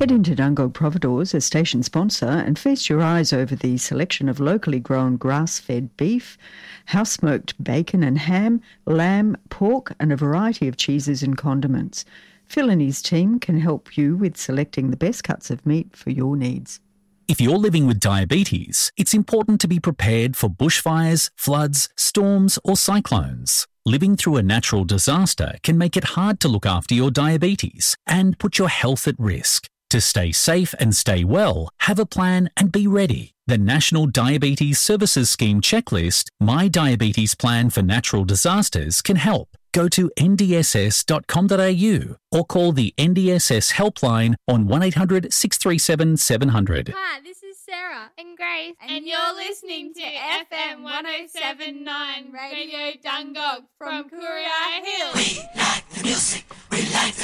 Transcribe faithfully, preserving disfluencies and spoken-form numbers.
Head into Dungog Providores, a station sponsor, and feast your eyes over the selection of locally grown grass-fed beef, house-smoked bacon and ham, lamb, pork, and a variety of cheeses and condiments. Phil and his team can help you with selecting the best cuts of meat for your needs. If you're living with diabetes, it's important to be prepared for bushfires, floods, storms, or cyclones. Living through a natural disaster can make it hard to look after your diabetes and put your health at risk. To stay safe and stay well, have a plan and be ready. The National Diabetes Services Scheme checklist, My Diabetes Plan for Natural Disasters, can help. Go to n d s s dot com dot a u or call the N D S S helpline on one eight hundred six three seven seven hundred. Hi, this is Sarah and Grace, and, and you're listening to F M one oh seven point nine Radio Dungog from Courier Hill. We like the music, we like the